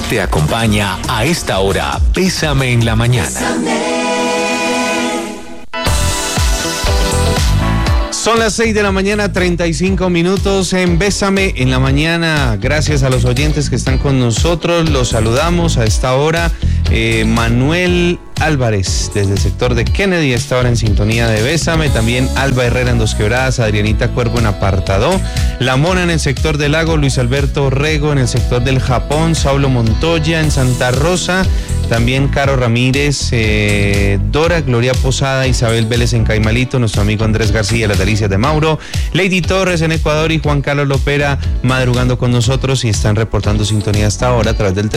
Te acompaña a esta hora Bésame en la mañana. Son las 6 de la mañana, 35 minutos en Bésame en la mañana. Gracias a los oyentes que están con nosotros. Los saludamos a esta hora. Manuel Álvarez, desde el sector de Kennedy, a esta hora en sintonía de Bésame. También Alba Herrera en Dos Quebradas, Adrianita Cuervo en Apartadó, La Mona en el sector del Lago, Luis Alberto Orrego en el sector del Japón, Saulo Montoya en Santa Rosa, también Caro Ramírez, Dora Gloria Posada, Isabel Vélez en Caimalito, nuestro amigo Andrés García, Las Delicias de Mauro, Lady Torres en Ecuador y Juan Carlos Lopera madrugando con nosotros y están reportando sintonía hasta ahora a través del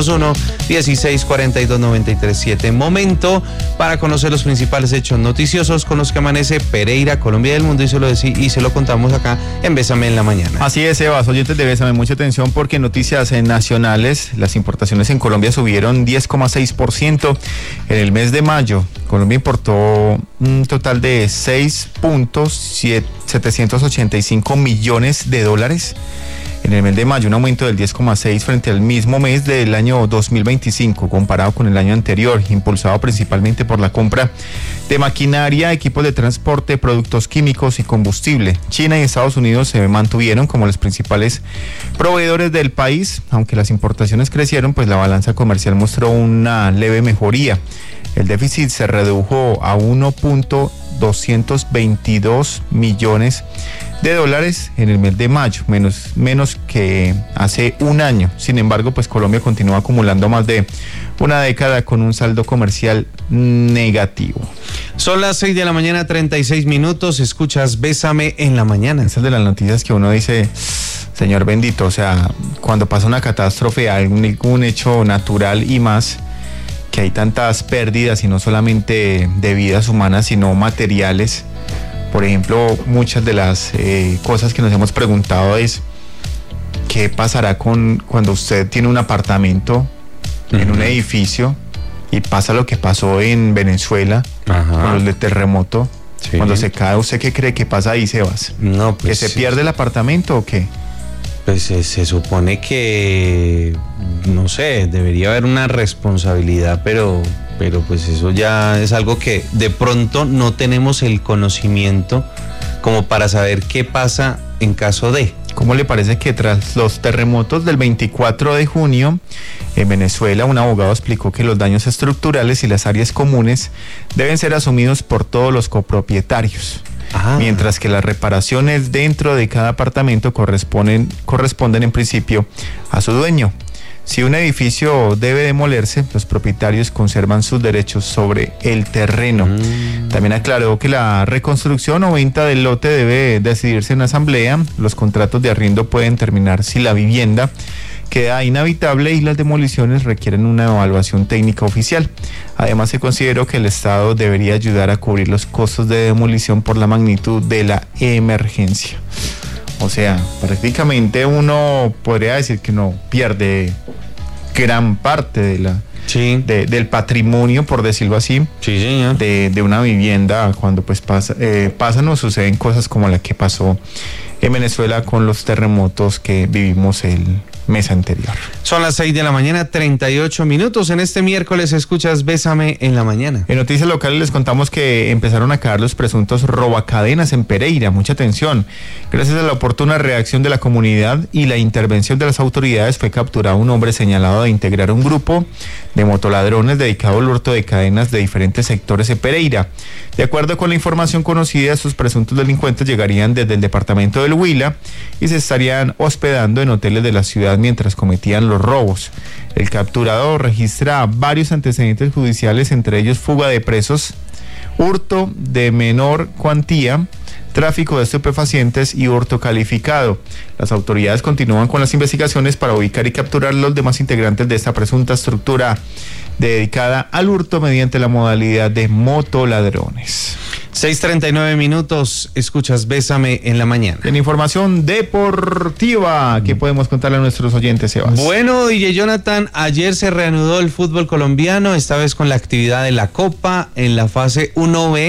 301-1642-937. Momento para conocer los principales hechos noticiosos con los que amanece Pereira, Colombia y el mundo, y se lo contamos acá en Bésame en la mañana. Así es, Sebas, oyentes de Bésame, mucha atención porque noticias nacionales, las importaciones en Colombia subieron 10,6% en el mes de mayo. Colombia importó un total de $6.785 millones en el mes de mayo, un aumento del 10,6% frente al mismo mes del año 2025, comparado con el año anterior, impulsado principalmente por la compra de maquinaria, equipos de transporte, productos químicos y combustible. China y Estados Unidos se mantuvieron como los principales proveedores del país, aunque las importaciones crecieron, pues la balanza comercial mostró una leve mejoría. El déficit se redujo a $1.222 millones en el mes de mayo, menos que hace un año. Sin embargo, pues Colombia continúa acumulando más de una década con un saldo comercial negativo. Son las 6 de la mañana, 36 minutos. Escuchas Bésame en la mañana. Esas de las noticias que uno dice, Señor bendito, o sea, cuando pasa una catástrofe, algún hecho natural y más, que hay tantas pérdidas y no solamente de vidas humanas, sino materiales. Por ejemplo, muchas de las cosas que nos hemos preguntado es ¿qué pasará cuando usted tiene un apartamento en un edificio y pasa lo que pasó en Venezuela con los de terremoto? Sí. Cuando se cae, ¿usted qué cree que pasa ahí, Sebas? No, pues, ¿que se pierde el apartamento o qué? Pues se supone que, no sé, debería haber una responsabilidad, pero pues eso ya es algo que de pronto no tenemos el conocimiento como para saber qué pasa en caso de. ¿Cómo le parece que tras los terremotos del 24 de junio en Venezuela, un abogado explicó que los daños estructurales y las áreas comunes deben ser asumidos por todos los copropietarios? Mientras que las reparaciones dentro de cada apartamento corresponden en principio a su dueño. Si un edificio debe demolerse, los propietarios conservan sus derechos sobre el terreno. También aclaró que la reconstrucción o venta del lote debe decidirse en asamblea. Los contratos de arriendo pueden terminar si la vivienda queda inhabitable y las demoliciones requieren una evaluación técnica oficial. Además, se consideró que el Estado debería ayudar a cubrir los costos de demolición por la magnitud de la emergencia. O sea, prácticamente uno podría decir que uno pierde gran parte del patrimonio, por decirlo así, sí, señor, de una vivienda cuando pues pasan o suceden cosas como la que pasó en Venezuela con los terremotos que vivimos el mes anterior. Son las 6 de la mañana, 38 minutos. En este miércoles escuchas Bésame en la mañana. En noticias locales les contamos que empezaron a caer los presuntos robacadenas en Pereira. Mucha atención. Gracias a la oportuna reacción de la comunidad y la intervención de las autoridades, fue capturado un hombre señalado de integrar un grupo de motoladrones dedicado al hurto de cadenas de diferentes sectores de Pereira. De acuerdo con la información conocida, sus presuntos delincuentes llegarían desde el departamento del Huila y se estarían hospedando en hoteles de la ciudad mientras cometían los robos. El capturado registra varios antecedentes judiciales, entre ellos fuga de presos, hurto de menor cuantía, tráfico de estupefacientes y hurto calificado. Las autoridades continúan con las investigaciones para ubicar y capturar los demás integrantes de esta presunta estructura dedicada al hurto mediante la modalidad de motoladrones. 6:39 minutos, escuchas Bésame en la mañana. En información deportiva, ¿qué podemos contarle a nuestros oyentes, Sebas? Bueno, DJ Jonathan, ayer se reanudó el fútbol colombiano, esta vez con la actividad de la Copa en la fase 1B.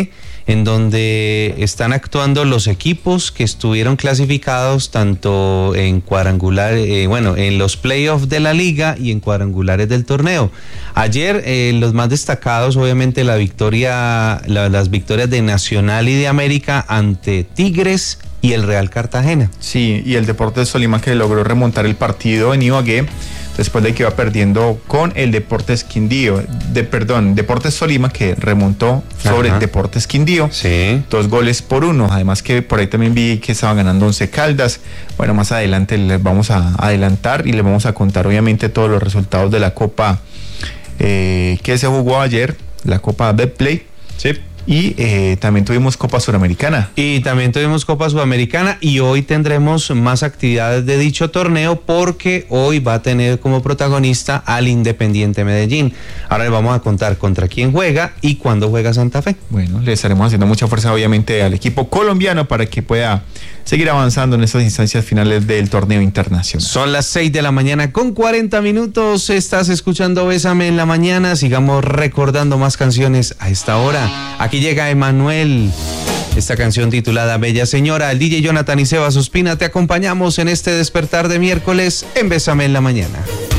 en donde están actuando los equipos que estuvieron clasificados tanto en cuadrangular, en los playoffs de la liga y en cuadrangulares del torneo. Ayer los más destacados, obviamente las victorias de Nacional y de América ante Tigres y el Real Cartagena. Sí, y el Deportes Tolima, que logró remontar el partido en Ibagué después de que iba perdiendo con el Deportes Tolima, que remontó sobre el Deportes Quindío. Sí. 2-1. Además que por ahí también vi que estaban ganando Once Caldas. Bueno, más adelante les vamos a adelantar y les vamos a contar obviamente todos los resultados de la Copa que se jugó ayer, la Copa Betplay. Sí. Y también tuvimos Copa Suramericana. Y hoy tendremos más actividades de dicho torneo porque hoy va a tener como protagonista al Independiente Medellín. Ahora les vamos a contar contra quién juega y cuándo juega Santa Fe. Bueno, le estaremos haciendo mucha fuerza obviamente al equipo colombiano para que pueda seguir avanzando en estas instancias finales del torneo internacional. Son las 6:40 a.m. Estás escuchando Bésame en la Mañana. Sigamos recordando más canciones a esta hora. Aquí llega Emanuel, esta canción titulada Bella Señora. El DJ Jonathan y Sebas Ospina te acompañamos en este despertar de miércoles en Bésame en la Mañana.